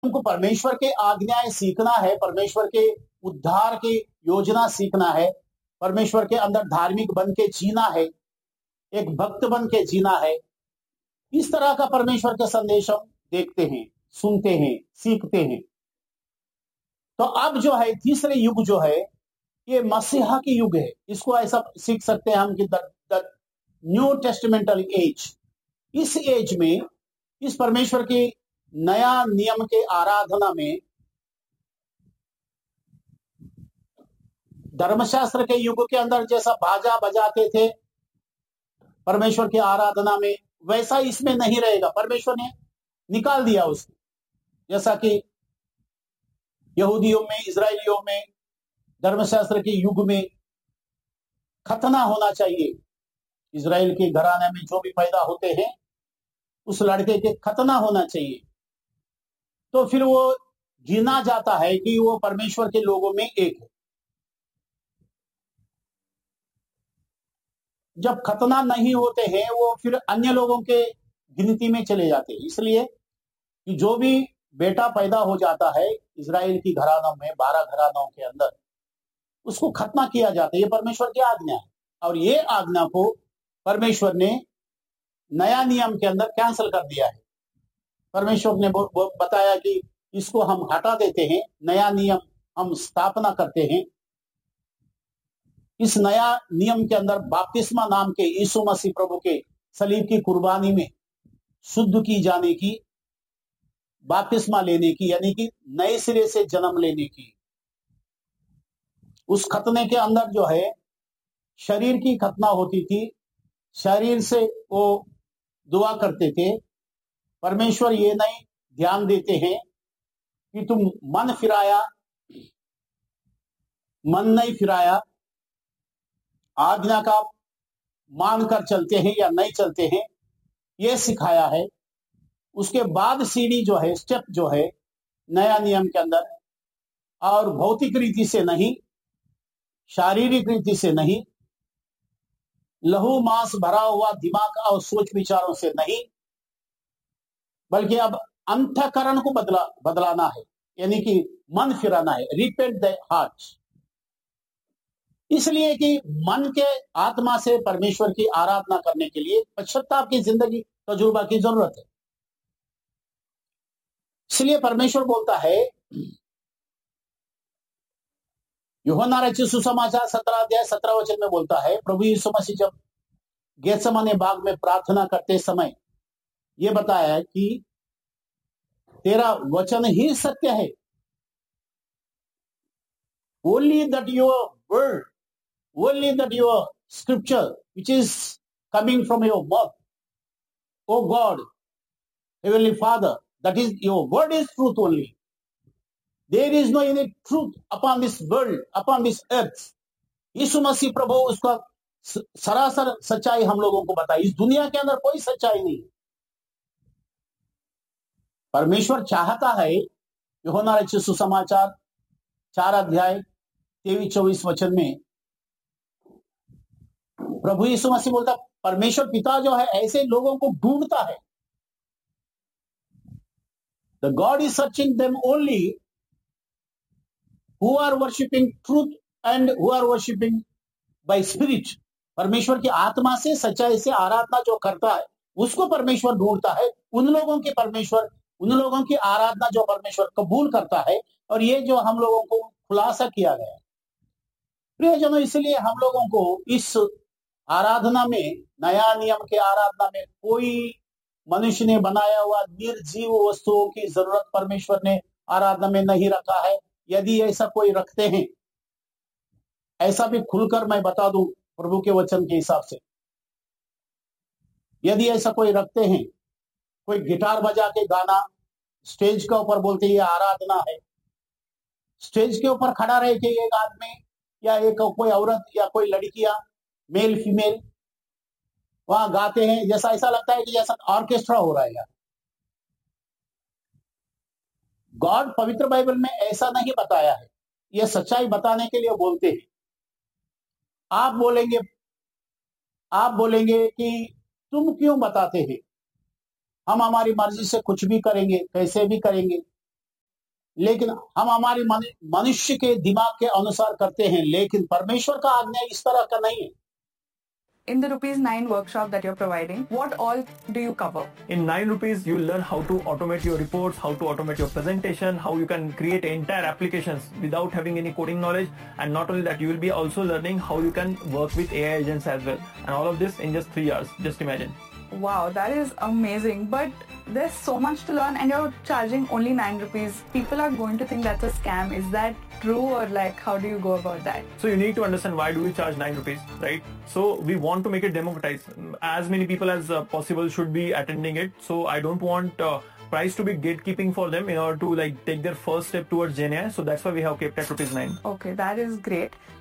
हमको परमेश्वर के आज्ञाएं सीखना है, परमेश्वर के उद्धार की योजना सीखना है, परमेश्वर के अंदर धार्मिक बन के जीना है, एक भक्त बन के जीना है। इस तरह का परमेश्वर का संदेश हम देखते हैं, सुनते हैं, सीखते हैं। तो अब जो है तीसरे युग जो है ये मसीहा की युग है। इसको ऐसा सीख सकते हैं हम कि द न्यू टेस्टामेंटल एज। इस एज में, इस परमेश्वर के नया नियम के आराधना में, धर्मशास्त्र के युग के अंदर जैसा बाजा बजाते थे परमेश्वर की आराधना में, वैसा इसमें नहीं रहेगा। परमेश्वर ने निकाल दिया उसको। जैसा कि यहूदियों में, इजराइलियों में, धर्मशास्त्र के युग में खतना होना चाहिए। इजराइल के घराने में जो भी पैदा होते हैं उस लड़के के खतना होना चाहिए, तो फिर वो गिना जाता है कि वो परमेश्वर के लोगों में एक है। जब खतना नहीं होते हैं वो फिर अन्य लोगों के गिनती में चले जाते हैं। इसलिए कि जो भी बेटा पैदा हो जाता है इजराइल की घरानों में, 12 घरानों के अंदर, उसको खतना किया जाता है। ये परमेश्वर की आज्ञा है, और ये आज्ञा को परमेश्वर ने नया नियम के अंदर कैंसिल कर दिया है। परमेश्वर ने बताया कि इसको हम हटा देते हैं, नया नियम हम स्थापना करते हैं। इस नया नियम के अंदर बपतिस्मा नाम के यीशु मसीह प्रभु के सलीब की कुर्बानी में शुद्ध की जाने की, बपतिस्मा लेने की, यानी कि नए सिरे से जन्म लेने की, उस खतने के अंदर जो है शरीर की खतना होती थी। शरीर से वो दुआ करते थे। परमेश्वर ये नहीं ध्यान देते हैं कि तुम मन नहीं फिराया, आज्ञा का मानकर चलते हैं या नहीं चलते हैं, ये सिखाया है। उसके बाद सीढ़ी जो है, स्टेप जो है नया नियम के अंदर, और भौतिक रीति से नहीं, शारीरिक रीति से नहीं, लहू मांस भरा हुआ दिमाग और सोच विचारों से नहीं, बल्कि अब अंतःकरण को बदलाना है, यानी कि मन फिराना है, रिपेंट द हार्ट। इसलिए कि मन के आत्मा से परमेश्वर की आराधना करने के लिए पश्चाताप की जिंदगी, तजुर्बा की जरूरत है। इसलिए परमेश्वर बोलता है, यूहन्ना रचित सुसमाचार 17 अध्याय 17 वचन में बोलता है, प्रभु यीशु मसीह जब गेत्सेमने बाग में प्रार्थना करते समय ये बताया कि तेरा वचन ही सत्य है। Only that your word, only that your scripture, which is coming from your mouth, O God, Heavenly Father, that is, your word is truth only. There is no any truth upon this world, upon this earth. यीशु मसीह प्रभु उसका सरासर सच्चाई हम लोगों को बताई। इस दुनिया के अंदर कोई सच्चाई नहीं। परमेश्वर चाहता है, यूहन्ना रचित सुसमाचार 4 अध्याय 23-24 वचन में प्रभु यीशु मसीह बोलता, परमेश्वर पिता जो है ऐसे लोगों को ढूंढता है। The God is searching them only who are worshipping truth and who are worshipping by spirit. परमेश्वर की आत्मा से, सच्चाई से आराधना जो करता है उसको परमेश्वर ढूंढता है। उन लोगों की आराधना जो परमेश्वर कबूल करता है। और ये जो हम लोगों को खुलासा किया गया प्रियजनों, इसलिए हम लोगों को इस आराधना में, नया नियम के आराधना में, कोई मनुष्य ने बनाया हुआ निर्जीव वस्तुओं की जरूरत परमेश्वर ने आराधना में नहीं रखा है। यदि ऐसा कोई रखते हैं, ऐसा भी खुलकर मैं बता दूं प्रभु के वचन के हिसाब से, यदि ऐसा कोई रखते हैं, कोई गिटार बजा के गाना स्टेज के ऊपर बोलते ये आराधना है, स्टेज के ऊपर खड़ा रह के एक आदमी या एक कोई औरत या कोई लड़कियां, मेल फीमेल वहां गाते हैं, जैसा ऐसा लगता है कि जैसा ऑर्केस्ट्रा हो रहा है यार। गॉड पवित्र बाइबल में ऐसा नहीं बताया है। यह सच्चाई बताने के लिए बोलते हैं। आप बोलेंगे कि तुम क्यों बताते हैं, हम हमारी मर्जी से कुछ भी करेंगे, कैसे भी करेंगे। लेकिन हम हमारी मनुष्य के दिमाग के अनुसार करते हैं, लेकिन परमेश्वर का आज्ञा इस तरह का नहीं है। In the ₹9 workshop that you're providing, what all do you cover? In ₹9, you'll learn how to automate your reports, how to automate your presentation, how you can create entire applications without having any coding knowledge. And not only that, you will be also learning how you can work with AI agents as well. And all of this in just 3 hours. Just imagine. Wow, that is amazing. But there's so much to learn and you're charging only ₹9. People are going to think that's a scam. Is that true, or like how do you go about that? So you need to understand why do we charge ₹9, right? So we want to make it democratized. As many people as possible should be attending it. So I don't want price to be gatekeeping for them in order to like take their first step towards GenAI. So that's why we have kept at ₹9. Okay, that is great.